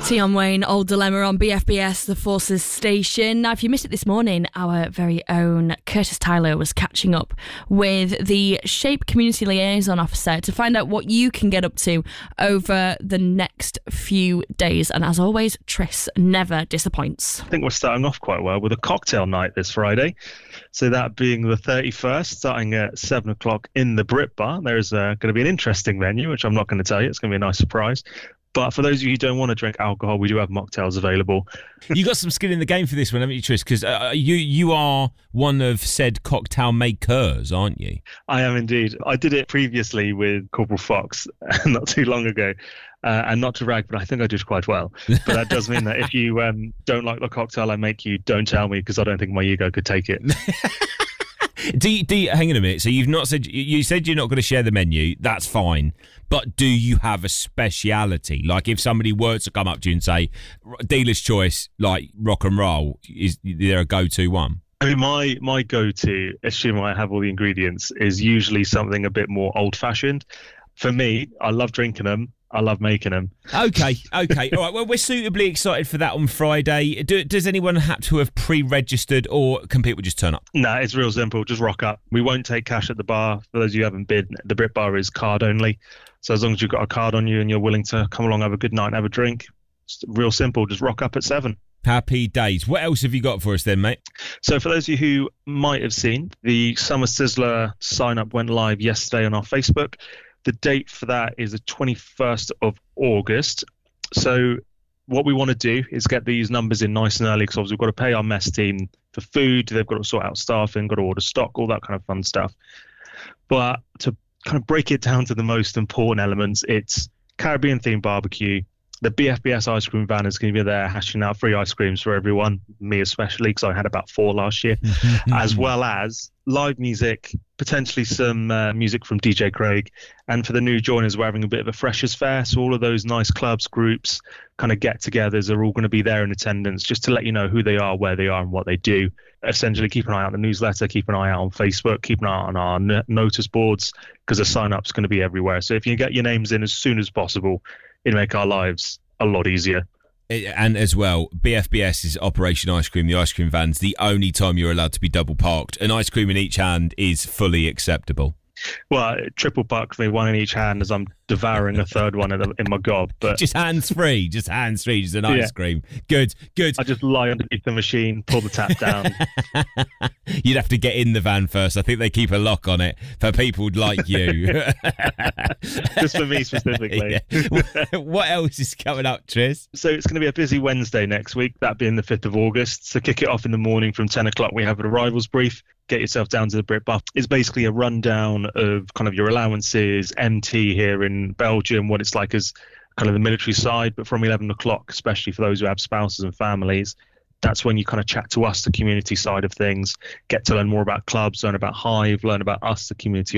Tion Wayne, Old Dilemma on BFBS, the Forces station. Now, if you missed it this morning, our very own Curtis Tyler was catching up with the SHAPE Community Liaison Officer to find out what you can get up to over the next few days. And as always, Tris never disappoints. I think we're starting off quite well with a cocktail night this Friday. So that being the 31st, starting at 7 o'clock in the Brit Bar. There's going to be an interesting venue, which I'm not going to tell you. It's going to be a nice surprise. But for those of you who don't want to drink alcohol, we do have mocktails available. You got some skin in the game for this one, haven't you, Tris? Because you are one of said cocktail makers, aren't you? I am indeed. I did it previously with Corporal Fox not too long ago. And not to rag, but I think I did quite well. But that does mean that if you don't like the cocktail I make you, don't tell me, because I don't think my ego could take it. Hang on a minute. So you said you're not going to share the menu. That's fine. But do you have a speciality? Like if somebody were to come up to you and say, dealer's choice, like rock and roll, is there a go-to one? I mean, my go-to, assuming I have all the ingredients, is usually something a bit more old-fashioned. For me, I love drinking them. I love making them. Okay. All right, well, we're suitably excited for that on Friday. Does anyone have to have pre-registered, or can people just turn up? No, it's real simple. Just rock up. We won't take cash at the bar. For those of you who haven't been, the Brit Bar is card only. So as long as you've got a card on you and you're willing to come along, have a good night and have a drink, it's real simple. Just rock up at 7. Happy days. What else have you got for us then, mate? So for those of you who might have seen, the Summer Sizzler sign-up went live yesterday on our Facebook. The date for that is the 21st of August. So what we want to do is get these numbers in nice and early, because obviously we've got to pay our mess team for food. They've got to sort out staffing, got to order stock, all that kind of fun stuff. But to kind of break it down to the most important elements, it's Caribbean-themed barbecue. The BFBS ice cream van is going to be there hashing out free ice creams for everyone, me especially, because I had about 4 last year, as well as live music, potentially some music from DJ Craig. And for the new joiners, we're having a bit of a freshers fair. So all of those nice clubs, groups, kind of get-togethers are all going to be there in attendance, just to let you know who they are, where they are, and what they do. Essentially, keep an eye out on the newsletter, keep an eye out on Facebook, keep an eye on our notice boards, because the sign-up's going to be everywhere. So if you get your names in as soon as possible, it'll make our lives a lot easier. And as well, BFBS is Operation Ice Cream. The ice cream van's the only time you're allowed to be double parked. An ice cream in each hand is fully acceptable. Well, triple park for me, one in each hand, as I'm devouring a third one in my gob. But just hands free, just an ice cream. Good. I just lie underneath the machine, pull the tap down. You'd have to get in the van first. I think they keep a lock on it for people like you. Just for me specifically. Yeah. What else is coming up, Tris? So it's going to be a busy Wednesday next week, that being the 5th of August. So kick it off in the morning from 10 o'clock. We have an arrivals brief. Get yourself down to the Brit Bar. It's basically a rundown of kind of your allowances, MT here in Belgium, what it's like as kind of the military side. But from 11 o'clock, especially for those who have spouses and families, that's when you kind of chat to us, the community side of things, get to learn more about clubs, learn about Hive, learn about us, the community